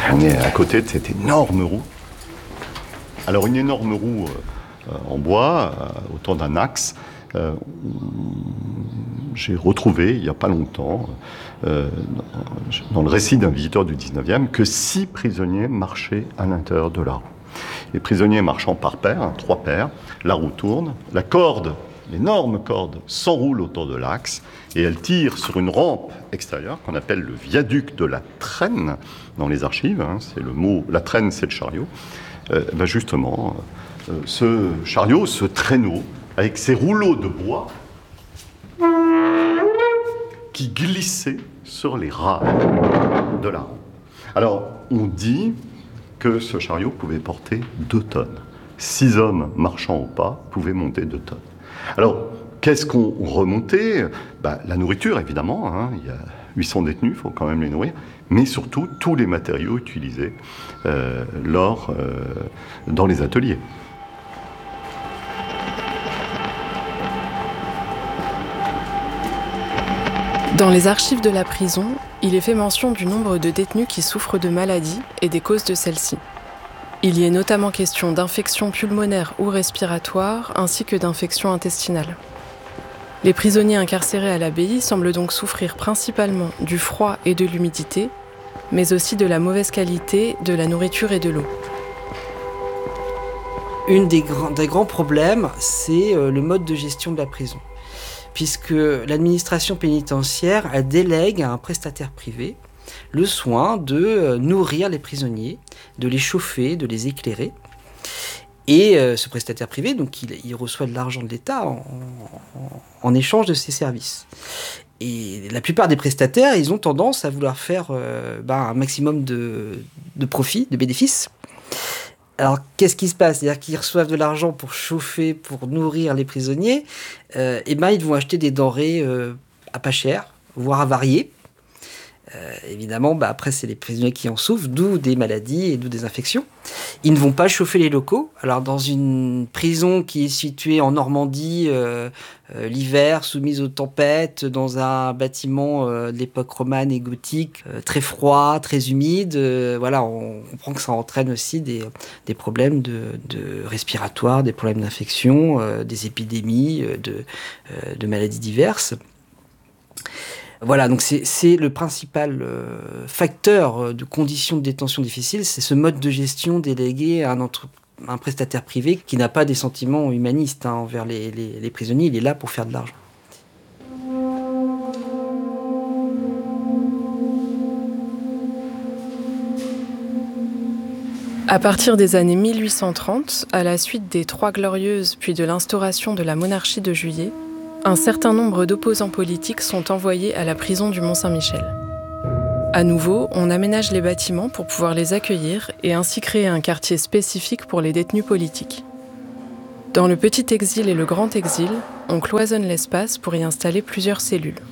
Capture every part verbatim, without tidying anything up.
On est à côté de cette énorme roue. Alors une énorme roue euh, en bois, euh, autour d'un axe. Euh, j'ai retrouvé, il n'y a pas longtemps, euh, dans, dans le récit d'un visiteur du dix-neuvième, que six prisonniers marchaient à l'intérieur de la roue. Les prisonniers marchant par paires, hein, trois paires, la roue tourne, la corde, l'énorme corde, s'enroule autour de l'axe et elle tire sur une rampe extérieure qu'on appelle le viaduc de la traîne dans les archives. Hein, c'est le mot, la traîne, c'est le chariot. Euh, ben justement, euh, ce chariot, ce traîneau, avec ses rouleaux de bois qui glissaient sur les rails de la roue. Alors, on dit que ce chariot pouvait porter deux tonnes. Six hommes marchant au pas pouvaient monter deux tonnes. Alors, qu'est-ce qu'on remontait ? Ben, la nourriture, évidemment. Hein, il y a huit cents détenus, il faut quand même les nourrir. Mais surtout, tous les matériaux utilisés euh, lors, euh, dans les ateliers. Dans les archives de la prison, il est fait mention du nombre de détenus qui souffrent de maladies et des causes de celles-ci. Il y est notamment question d'infections pulmonaires ou respiratoires, ainsi que d'infections intestinales. Les prisonniers incarcérés à l'abbaye semblent donc souffrir principalement du froid et de l'humidité, mais aussi de la mauvaise qualité de la nourriture et de l'eau. Un des grands, des grands problèmes, c'est le mode de gestion de la prison, puisque l'administration pénitentiaire elle délègue à un prestataire privé le soin de nourrir les prisonniers, de les chauffer, de les éclairer. Et euh, ce prestataire privé, donc, il, il reçoit de l'argent de l'État en, en, en échange de ses services. Et la plupart des prestataires, ils ont tendance à vouloir faire euh, ben, un maximum de, de profit, de bénéfices. Alors, qu'est-ce qui se passe ? C'est-à-dire qu'ils reçoivent de l'argent pour chauffer, pour nourrir les prisonniers. Euh, et ben, ils vont acheter des denrées euh, à pas cher, voire avariées. Euh, évidemment, bah, après, c'est les prisonniers qui en souffrent, d'où des maladies et d'où des infections. Ils ne vont pas chauffer les locaux. Alors, dans une prison qui est située en Normandie, euh, euh, l'hiver, soumise aux tempêtes, dans un bâtiment euh, de l'époque romane et gothique, euh, très froid, très humide, euh, voilà, on comprend que ça entraîne aussi des, des problèmes de, de respiratoires, des problèmes d'infection, euh, des épidémies, euh, de, euh, de maladies diverses. Voilà, donc c'est, c'est le principal euh, facteur de conditions de détention difficiles, c'est ce mode de gestion délégué à un, entre, un prestataire privé qui n'a pas des sentiments humanistes hein, envers les, les, les prisonniers, il est là pour faire de l'argent. À partir des années mille huit cent trente, à la suite des Trois Glorieuses puis de l'instauration de la monarchie de Juillet, un certain nombre d'opposants politiques sont envoyés à la prison du Mont-Saint-Michel. À nouveau, on aménage les bâtiments pour pouvoir les accueillir et ainsi créer un quartier spécifique pour les détenus politiques. Dans le petit exil et le grand exil, on cloisonne l'espace pour y installer plusieurs cellules.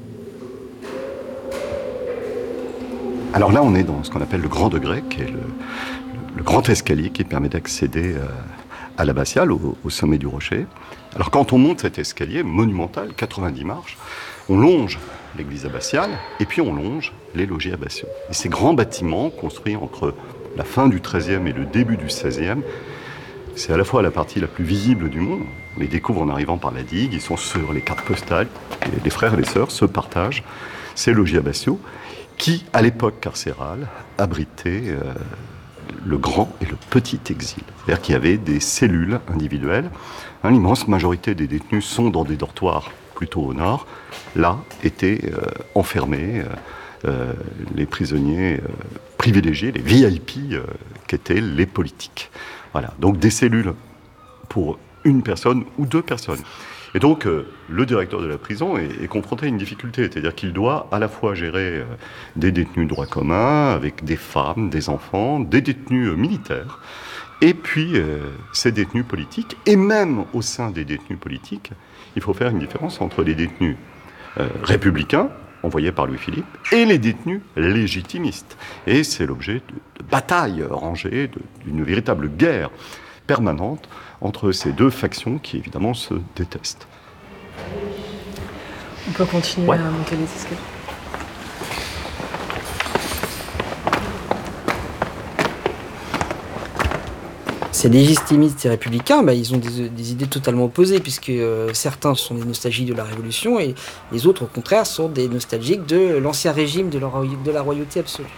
Alors là, on est dans ce qu'on appelle le grand degré, qui est le, le grand escalier qui permet d'accéder à l'abbatiale, au, au sommet du rocher. Alors quand on monte cet escalier monumental, quatre-vingt-dix marches, on longe l'église abbatiale et puis on longe les logis abbatiaux. Et ces grands bâtiments construits entre la fin du treizième et le début du seizième, c'est à la fois la partie la plus visible du monde. On les découvre en arrivant par la digue, ils sont sur les cartes postales, et les frères et les sœurs se partagent ces logis abbatiaux qui, à l'époque carcérale, abritaient euh, le grand et le petit exil. C'est-à-dire qu'il y avait des cellules individuelles. Hein, l'immense majorité des détenus sont dans des dortoirs plutôt au nord. Là étaient euh, enfermés euh, euh, les prisonniers euh, privilégiés, les V I P euh, qu'étaient les politiques. Voilà, donc des cellules pour une personne ou deux personnes. Et donc, euh, le directeur de la prison est, est confronté à une difficulté, c'est-à-dire qu'il doit à la fois gérer euh, des détenus de droit commun, avec des femmes, des enfants, des détenus euh, militaires, et puis euh, ces détenus politiques, et même au sein des détenus politiques, il faut faire une différence entre les détenus euh, républicains, envoyés par Louis-Philippe, et les détenus légitimistes. Et c'est l'objet de, de batailles rangées, de, d'une véritable guerre permanente entre ces deux factions qui, évidemment, se détestent. On peut continuer ouais. à monter les escaliers. Ces légitimistes et républicains, bah, ils ont des, des idées totalement opposées, puisque euh, certains sont des nostalgiques de la Révolution et les autres, au contraire, sont des nostalgiques de l'ancien régime de la, de la royauté absolue.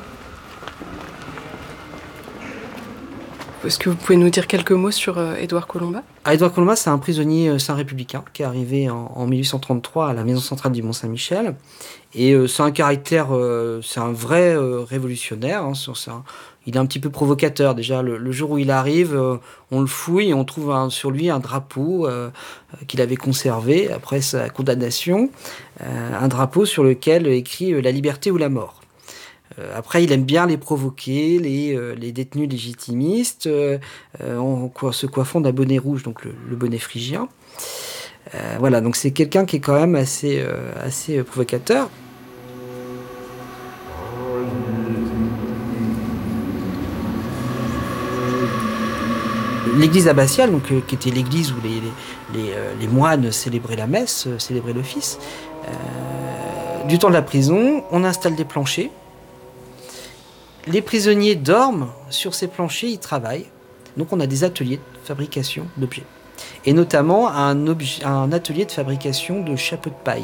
Est-ce que vous pouvez nous dire quelques mots sur euh, Édouard Colomba ? Ah, Édouard Colomba, c'est un prisonnier, euh, c'est un républicain qui est arrivé en, en mille huit cent trente-trois à la maison centrale du Mont-Saint-Michel. Et euh, c'est un caractère, euh, c'est un vrai euh, révolutionnaire. Hein, c'est un, il est un petit peu provocateur. Déjà, le, le jour où il arrive, euh, on le fouille et on trouve un, sur lui un drapeau euh, qu'il avait conservé après sa condamnation. Euh, un drapeau sur lequel est écrit euh, « La liberté ou la mort ». Après, il aime bien les provoquer, les, euh, les détenus légitimistes, euh, en quoi, se coiffant d'un bonnet rouge, donc le, le bonnet phrygien. Euh, voilà, donc c'est quelqu'un qui est quand même assez, euh, assez provocateur. L'église abbatiale, donc, euh, qui était l'église où les, les, les, euh, les moines célébraient la messe, euh, célébraient l'office, euh, du temps de la prison, on installe des planchers. Les prisonniers dorment sur ces planchers, ils travaillent. Donc on a des ateliers de fabrication d'objets. Et notamment un, objet, un atelier de fabrication de chapeaux de paille.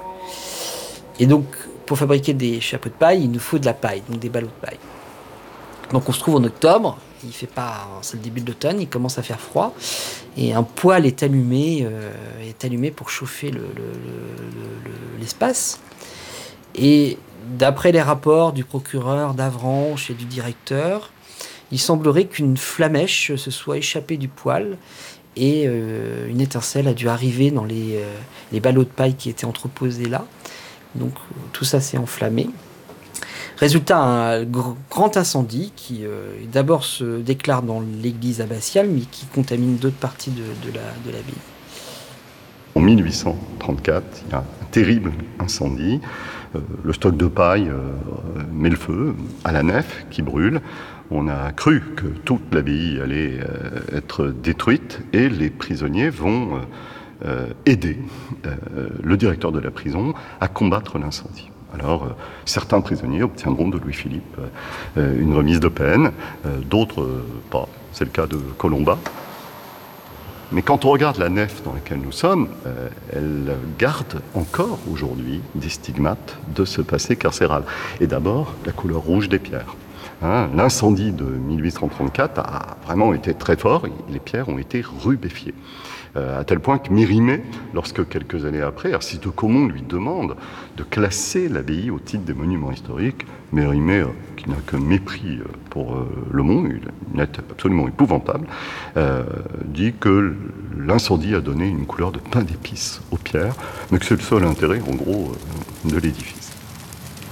Et donc pour fabriquer des chapeaux de paille, il nous faut de la paille, donc des ballots de paille. Donc on se trouve en octobre, il fait pas, c'est le début de l'automne, il commence à faire froid. Et un poêle est allumé, euh, est allumé pour chauffer le, le, le, le, l'espace. Et d'après les rapports du procureur, d'Avranches et du directeur, il semblerait qu'une flamèche se soit échappée du poêle et euh, une étincelle a dû arriver dans les, euh, les ballots de paille qui étaient entreposés là. Donc tout ça s'est enflammé. Résultat, un grand incendie qui euh, d'abord se déclare dans l'église abbatiale, mais qui contamine d'autres parties de, de, la, de l'abbaye. En mille huit cent trente-quatre, il y a un terrible incendie. Euh, le stock de paille euh, met le feu à la nef qui brûle. On a cru que toute l'abbaye allait euh, être détruite et les prisonniers vont euh, aider euh, le directeur de la prison à combattre l'incendie. Alors, euh, certains prisonniers obtiendront de Louis-Philippe euh, une remise de peine, euh, d'autres euh, pas. C'est le cas de Colomba. Mais quand on regarde la nef dans laquelle nous sommes, euh, elle garde encore aujourd'hui des stigmates de ce passé carcéral. Et d'abord, la couleur rouge des pierres. Hein, l'incendie de mille huit cent trente-quatre a vraiment été très fort, les pierres ont été rubéfiées. Euh, à tel point que Mérimée, lorsque quelques années après, Arcis de Caumont lui demande de classer l'abbaye au titre des monuments historiques, Mérimée, euh, qui n'a que mépris pour euh, le monde, il est absolument épouvantable, euh, dit que l'incendie a donné une couleur de pain d'épices aux pierres, mais que c'est le seul intérêt, en gros, euh, de l'édifice.